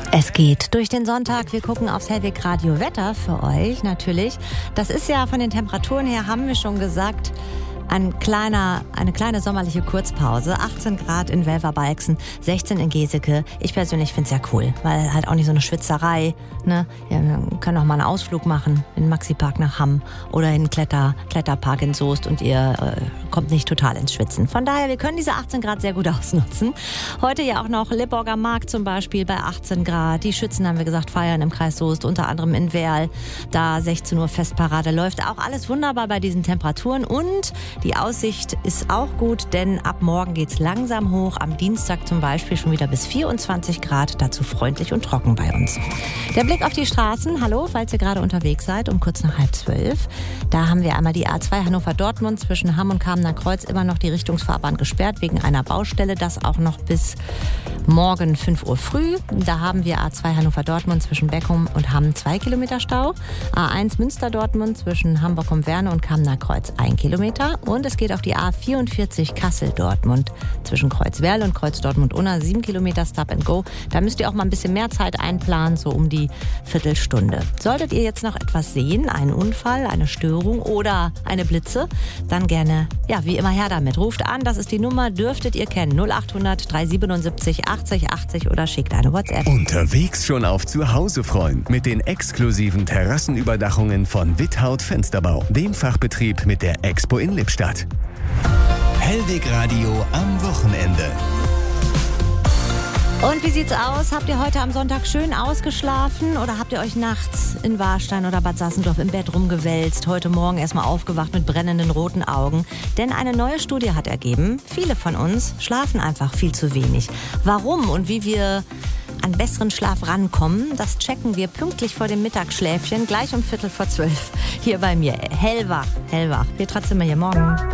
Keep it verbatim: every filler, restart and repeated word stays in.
Es geht durch den Sonntag. Wir gucken aufs Hellwig Radio Wetter für euch natürlich. Das ist ja von den Temperaturen her, haben wir schon gesagt, ein kleiner, eine kleine sommerliche Kurzpause. achtzehn Grad in Welver-Balxen, sechzehn in Geseke. Ich persönlich finde es ja cool, weil halt auch nicht so eine Schwitzerei. Ne? Ja, wir können auch mal einen Ausflug machen in den Maxi-Park nach Hamm oder in den Kletter, Kletterpark in Soest und ihr äh, kommt nicht total ins Schwitzen. Von daher, wir können diese achtzehn Grad sehr gut ausnutzen. Heute ja auch noch Lippborger Markt zum Beispiel bei achtzehn Grad. Die Schützen, haben wir gesagt, feiern im Kreis Soest, unter anderem in Werl. Da sechzehn Uhr Festparade läuft. Auch alles wunderbar bei diesen Temperaturen und die Aussicht ist auch gut, denn ab morgen geht's langsam hoch. Am Dienstag zum Beispiel schon wieder bis vierundzwanzig Grad. Dazu freundlich und trocken bei uns. Der Blick auf die Straßen. Hallo, falls ihr gerade unterwegs seid, um kurz nach halb zwölf. Da haben wir einmal die A zwei Hannover-Dortmund zwischen Hamm und Kamener Kreuz immer noch die Richtungsfahrbahn gesperrt wegen einer Baustelle. Das auch noch bis morgen fünf Uhr früh. Da haben wir A zwei Hannover-Dortmund zwischen Beckum und Hamm zwei Kilometer Stau. A eins Münster-Dortmund zwischen Hamburg-um-Werne und Kamener Kreuz ein Kilometer. Und es geht auf die A vierundvierzig Kassel-Dortmund zwischen Kreuzwerl und Kreuz-Dortmund-Unna sieben Kilometer Stop and Go. Da müsst ihr auch mal ein bisschen mehr Zeit einplanen, so um die Viertelstunde. Solltet ihr jetzt noch etwas sehen, einen Unfall, eine Störung oder eine Blitze, dann gerne, ja, wie immer her damit. Ruft an, das ist die Nummer, dürftet ihr kennen. null acht hundert dreihundertsiebenundsiebzig achtzig achtzig oder schickt eine WhatsApp. Unterwegs schon auf Zuhause freuen mit den exklusiven Terrassenüberdachungen von Withaut Fensterbau, dem Fachbetrieb mit der Expo in Lippstadt. Hellwig Radio am Wochenende. Und wie sieht's aus? Habt ihr heute am Sonntag schön ausgeschlafen oder habt ihr euch nachts in Warstein oder Bad Sassendorf im Bett rumgewälzt? Heute Morgen erstmal aufgewacht mit brennenden roten Augen. Denn eine neue Studie hat ergeben, viele von uns schlafen einfach viel zu wenig. Warum und wie wir an besseren Schlaf rankommen, das checken wir pünktlich vor dem Mittagsschläfchen, gleich um Viertel vor zwölf. Hier bei mir, hellwach, hellwach. Wir trotzdem mal hier morgen.